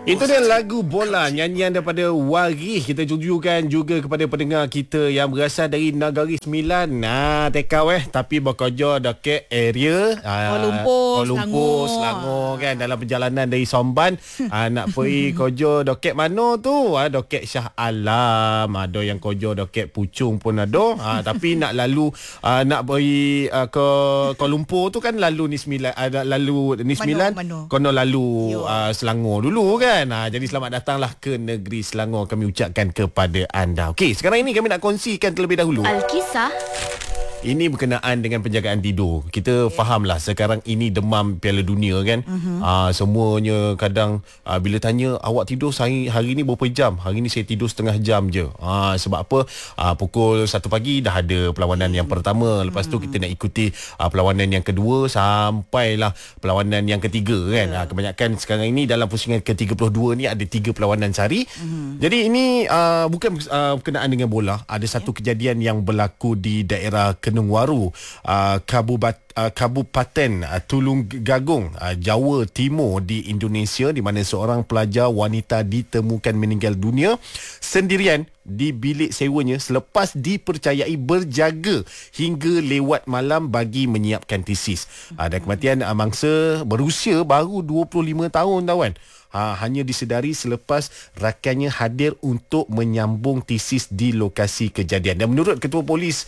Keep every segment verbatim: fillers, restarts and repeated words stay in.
Itu dia lagu Bola, nyanyian daripada Warih. Kita tujukan juga kepada pendengar kita yang berasal dari Negeri Sembilan. Nah, tekau eh tapi bekerja dekat area Kuala Lumpur, Kuala Lumpur, Selangor kan, dalam perjalanan dari Somban ah, nak pergi kerja dekat mana tu? Ah, dekat Shah Alam, ada yang kerja dekat Puchong pun ada. Ah, tapi nak lalu ah, nak pergi ah, ke Kuala Lumpur tu kan lalu ni Sembilan, ada lalu ni Sembilan, kena lalu ah, Selangor dulu kan. Ha, jadi selamat datanglah ke negeri Selangor kami ucapkan kepada anda. Okey, sekarang ini kami nak kongsikan terlebih dahulu Alkisah. Ini berkenaan dengan penjagaan tidur. Kita okay. fahamlah sekarang ini demam Piala Dunia kan. Uh-huh. Uh, semuanya kadang uh, bila tanya awak tidur hari, hari ni berapa jam? Hari ni saya tidur setengah jam je. Uh, sebab apa? Uh, pukul satu pagi dah ada perlawanan yang pertama. Lepas tu kita nak ikuti uh, perlawanan yang kedua sampailah perlawanan yang ketiga kan. Yeah. Uh, kebanyakan sekarang ini dalam pusingan ke tiga puluh dua ni ada tiga perlawanan sehari. Uh-huh. Jadi ini uh, bukan uh, berkenaan dengan bola. Ada satu yeah. kejadian yang berlaku di daerah Kenungwaru, uh, Kabupat, uh, Kabupaten uh, Tulungagung, uh, Jawa Timur di Indonesia, di mana seorang pelajar wanita ditemukan meninggal dunia sendirian di bilik sewanya selepas dipercayai berjaga hingga lewat malam bagi menyiapkan tesis. Uh, dan kematian uh, mangsa berusia baru dua puluh lima tahun tawan. Ha, hanya disedari selepas rakannya hadir untuk menyambung tesis di lokasi kejadian. Dan menurut Ketua Polis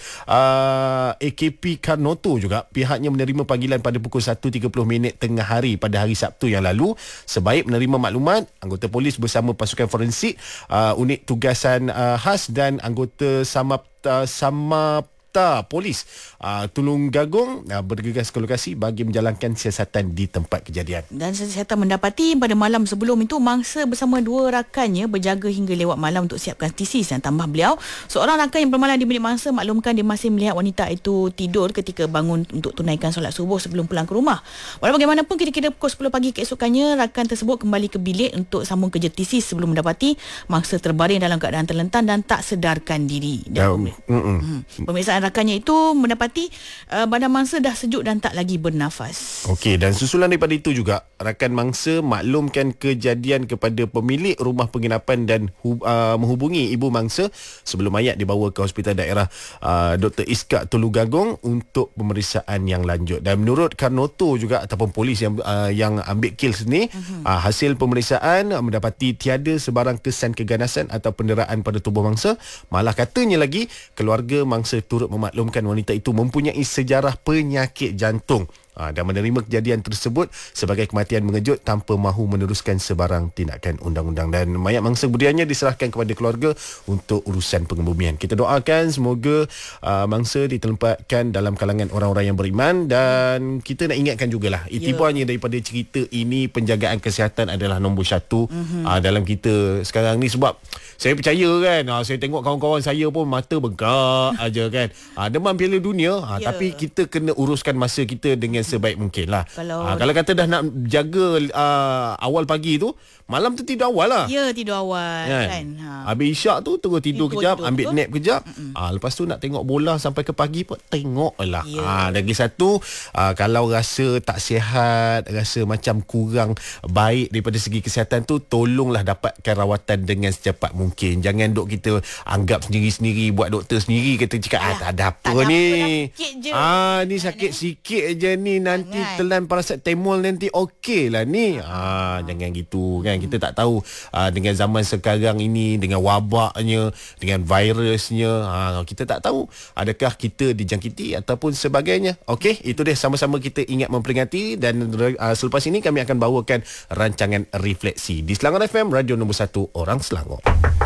uh, A K P Karnoto juga, pihaknya menerima panggilan pada pukul satu tiga puluh minit tengah hari pada hari Sabtu yang lalu. Sebaik menerima maklumat, anggota polis bersama pasukan forensik, uh, unit tugasan uh, khas dan anggota Samapta Samap Polis uh, Tulungagung uh, bergegas ke lokasi bagi menjalankan siasatan di tempat kejadian. Dan siasatan mendapati pada malam sebelum itu mangsa bersama dua rakannya berjaga hingga lewat malam untuk siapkan tesis. Dan tambah beliau, seorang rakan yang bermalam di bilik mangsa maklumkan dia masih melihat wanita itu tidur ketika bangun untuk tunaikan solat subuh sebelum pulang ke rumah. Walau bagaimanapun, kira-kira pukul sepuluh pagi keesokannya rakan tersebut kembali ke bilik untuk sambung kerja tesis sebelum mendapati mangsa terbaring dalam keadaan terlentang dan tak sedarkan diri. Dan ya, um, pemeriksaan rakannya itu mendapati uh, badan mangsa dah sejuk dan tak lagi bernafas. Okey, dan susulan daripada itu juga rakan mangsa maklumkan kejadian kepada pemilik rumah penginapan dan hub, uh, menghubungi ibu mangsa sebelum mayat dibawa ke hospital daerah uh, Doktor Iskak Tulungagung untuk pemeriksaan yang lanjut. Dan menurut Karnoto juga ataupun polis yang uh, yang ambil kes ni, uh-huh. uh, hasil pemeriksaan uh, mendapati tiada sebarang kesan keganasan atau penderaan pada tubuh mangsa. Malah katanya lagi keluarga mangsa turut memaklumkan wanita itu mempunyai sejarah penyakit jantung ha, dan menerima kejadian tersebut sebagai kematian mengejut tanpa mahu meneruskan sebarang tindakan undang-undang. Dan mayat mangsa kemudiannya diserahkan kepada keluarga untuk urusan pengebumian. Kita doakan semoga uh, mangsa ditempatkan dalam kalangan orang-orang yang beriman. Dan kita nak ingatkan jugalah, iktibarnya yeah. daripada cerita ini, penjagaan kesihatan adalah nombor satu mm-hmm. uh, dalam kita sekarang ni. Sebab saya percaya kan, uh, saya tengok kawan-kawan saya pun mata bengkak aja kan. Uh, demam Piala Dunia, uh, yeah. tapi kita kena uruskan masa kita dengan sebaik mungkin lah. Kalau, uh, kalau kata dah nak jaga uh, awal pagi tu, malam tu tidur awal lah. Ya, tidur awal kan, kan? Ha. Habis isyak tu terus tidur, tidur kejap, tidur, ambil betul? nap kejap. uh, Lepas tu nak tengok bola sampai ke pagi pun tengok lah. yeah. uh, Lagi satu, uh, kalau rasa tak sihat, rasa macam kurang baik daripada segi kesihatan tu, tolonglah dapatkan rawatan dengan secepat mungkin. Jangan duk kita anggap sendiri-sendiri, buat doktor sendiri, kita cakap ah, tak ada apa tak ni apa, ah ni sakit eh. sikit je ni, nanti jangan. telan paracetamol nanti okey lah ni. ah, Jangan gitu kan. Kita tak tahu uh, dengan zaman sekarang ini, dengan wabaknya, dengan virusnya, uh, kita tak tahu adakah kita dijangkiti ataupun sebagainya. Okey, itu dia, sama-sama kita ingat memperingati. Dan uh, selepas ini kami akan bawakan rancangan Refleksi di Selangor F M, radio nombor satu orang Selangor.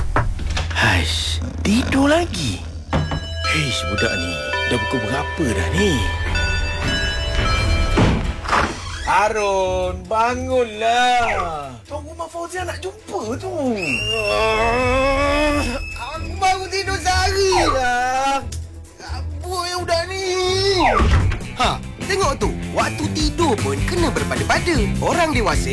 Haish, tidur lagi. Heish, budak ni dah pukul berapa dah ni? Harun, bangunlah. Tuan Rumah Fauzia nak jumpa tu. Uh, aku baru tidur sehari lah. Apa yang budak ni? Ha, tengok tu. Waktu tidur pun kena berpada-pada. Orang dewasa